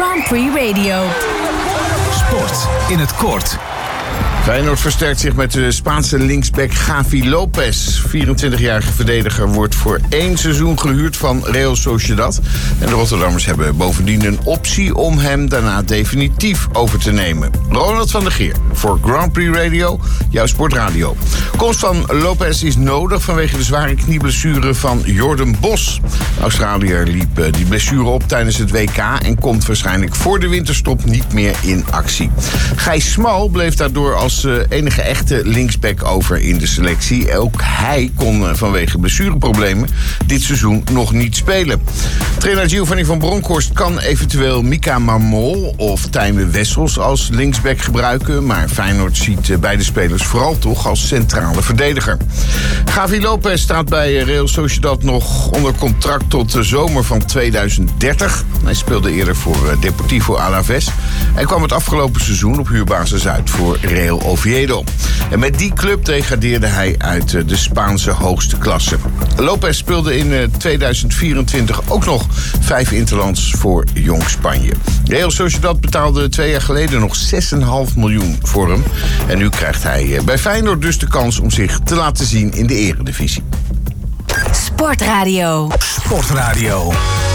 Grand Prix Radio. Sport in het kort. Feyenoord versterkt zich met de Spaanse linksback Javi Lopez. 24-jarige verdediger wordt voor 1 seizoen gehuurd van Real Sociedad. En de Rotterdammers hebben bovendien een optie om hem daarna definitief over te nemen. Ronald van der Geer voor Grand Prix Radio, jouw sportradio. Komst van Lopez is nodig vanwege de zware knieblessure van Jordan Bos. De Australiër liep die blessure op tijdens het WK en komt waarschijnlijk voor de winterstop niet meer in actie. Gijs Smal bleef daardoor als enige echte linksback over in de selectie. Ook hij kon vanwege blessureproblemen dit seizoen nog niet spelen. Trainer Giovanni van Bronckhorst kan eventueel Mika Marmol of Tijme Wessels als linksback gebruiken, maar Feyenoord ziet beide spelers vooral toch als centrale verdediger. Javi Lopez staat bij Real Sociedad nog onder contract tot de zomer van 2030. Hij speelde eerder voor Deportivo Alavés en kwam het afgelopen seizoen op huurbasis uit voor Real Oviedo. En met die club degradeerde hij uit de Spaanse hoogste klasse. Lopez speelde in 2024 ook nog 5 interlands voor Jong Spanje. Real Sociedad betaalde 2 jaar geleden nog 6,5 miljoen voor hem. En nu krijgt hij bij Feyenoord dus de kans om zich te laten zien in de eredivisie. Sportradio. Sportradio.